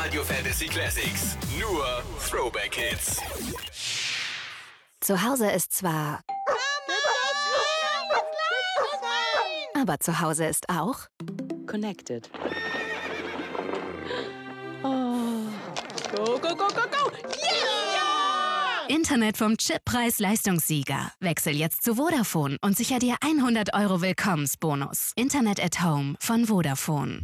Radio Fantasy Classics. Nur Throwback Hits. Zu Hause ist zwar... Aber zu Hause ist auch... Connected. Oh. Go, go, go, go, go! Yeah! Internet vom Chippreis-Leistungssieger. Wechsel jetzt zu Vodafone und sicher dir 100 € Willkommensbonus. Internet at Home von Vodafone.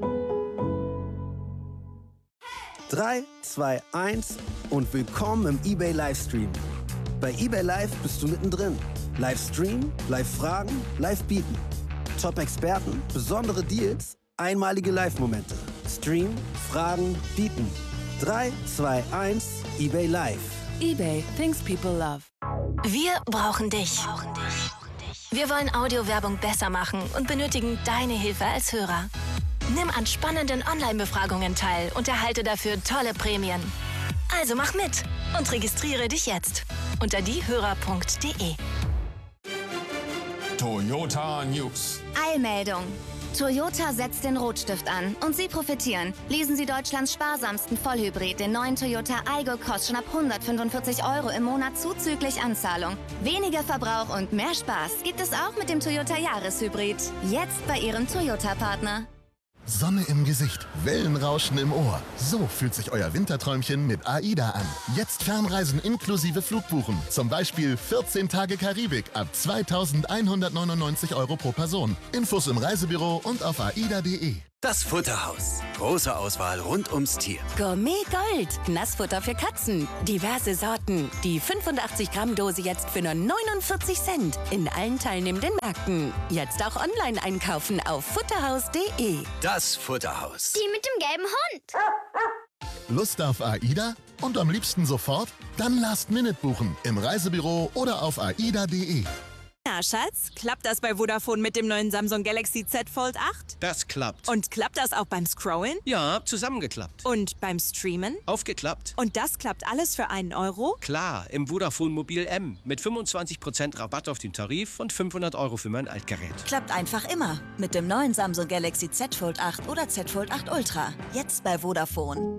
3, 2, 1 und willkommen im eBay Livestream. Bei eBay Live bist du mittendrin. Livestream, Live-Fragen, Live-Bieten. Top-Experten, besondere Deals, einmalige Live-Momente. Stream, Fragen, Bieten. 3, 2, 1, eBay Live. eBay, things people love. Wir brauchen dich. Wir wollen Audiowerbung besser machen und benötigen deine Hilfe als Hörer. Nimm an spannenden Online-Befragungen teil und erhalte dafür tolle Prämien. Also mach mit und registriere dich jetzt unter diehörer.de. Toyota News. Eilmeldung. Toyota setzt den Rotstift an und Sie profitieren. Lesen Sie Deutschlands sparsamsten Vollhybrid, den neuen Toyota Aygo, kostet schon ab 145 € im Monat zuzüglich Anzahlung. Weniger Verbrauch und mehr Spaß gibt es auch mit dem Toyota Jahreshybrid. Jetzt bei Ihrem Toyota-Partner. Sonne im Gesicht, Wellenrauschen im Ohr. So fühlt sich euer Winterträumchen mit AIDA an. Jetzt Fernreisen inklusive Flugbuchen. Zum Beispiel 14 Tage Karibik ab 2.199 € pro Person. Infos im Reisebüro und auf aida.de. Das Futterhaus. Große Auswahl rund ums Tier. Gourmet Gold. Nassfutter für Katzen. Diverse Sorten. Die 85-Gramm-Dose jetzt für nur 49 Cent. In allen teilnehmenden Märkten. Jetzt auch online einkaufen auf futterhaus.de. Das Futterhaus. Die mit dem gelben Hund. Lust auf AIDA? Und am liebsten sofort? Dann Last Minute buchen. Im Reisebüro oder auf aida.de. Na, Schatz, klappt das bei Vodafone mit dem neuen Samsung Galaxy Z Fold 8? Das klappt. Und klappt das auch beim Scrollen? Ja, zusammengeklappt. Und beim Streamen? Aufgeklappt. Und das klappt alles für einen Euro? Klar, im Vodafone Mobil M. Mit 25% Rabatt auf den Tarif und 500 € für mein Altgerät. Klappt einfach immer. Mit dem neuen Samsung Galaxy Z Fold 8 oder Z Fold 8 Ultra. Jetzt bei Vodafone.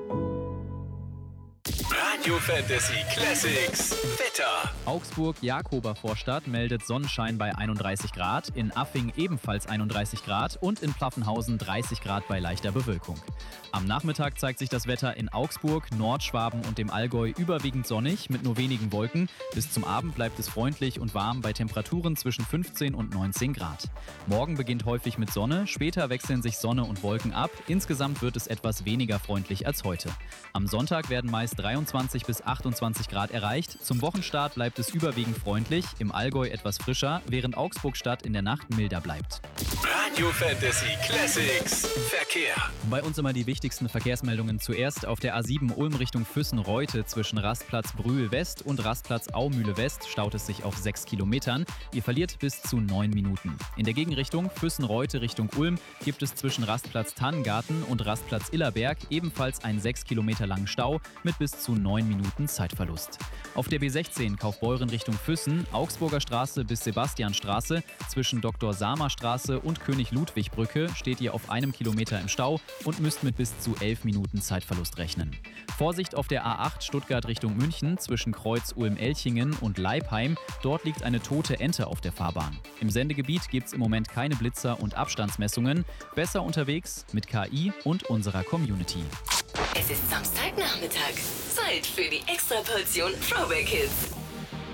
Radio Fantasy Classics. Wetter. Augsburg-Jakober-Vorstadt meldet Sonnenschein bei 31 Grad, in Affing ebenfalls 31 Grad und in Pfaffenhausen 30 Grad bei leichter Bewölkung. Am Nachmittag zeigt sich das Wetter in Augsburg, Nordschwaben und dem Allgäu überwiegend sonnig mit nur wenigen Wolken. Bis zum Abend bleibt es freundlich und warm bei Temperaturen zwischen 15 und 19 Grad. Morgen beginnt häufig mit Sonne, später wechseln sich Sonne und Wolken ab. Insgesamt wird es etwas weniger freundlich als heute. Am Sonntag werden meist 23 bis 28 Grad erreicht. Zum Wochenstart bleibt es überwiegend freundlich, im Allgäu etwas frischer, während Augsburg-Stadt in der Nacht milder bleibt. Radio Fantasy Classics. Verkehr. Bei uns immer die wichtigsten Verkehrsmeldungen zuerst. Auf der A7 Ulm Richtung Füssen-Reute zwischen Rastplatz Brühl West und Rastplatz Aumühle West staut es sich auf 6 Kilometern. Ihr verliert bis zu 9 Minuten. In der Gegenrichtung Füssen-Reute Richtung Ulm gibt es zwischen Rastplatz Tannengarten und Rastplatz Illerberg ebenfalls einen 6 Kilometer langen Stau mit bis zu 9 Minuten Zeitverlust. Auf der B16 Kaufbeuren Richtung Füssen, Augsburger Straße bis Sebastianstraße, zwischen Dr. Samer Straße und König-Ludwig-Brücke steht ihr auf 1 Kilometer im Stau und müsst mit bis zu 11 Minuten Zeitverlust rechnen. Vorsicht auf der A8 Stuttgart Richtung München zwischen Kreuz Ulm-Elchingen und Leipheim. Dort liegt eine tote Ente auf der Fahrbahn. Im Sendegebiet gibt es im Moment keine Blitzer und Abstandsmessungen. Besser unterwegs mit KI und unserer Community. Es ist Samstagnachmittag. Zeit für die Extraportion Throwback Hits.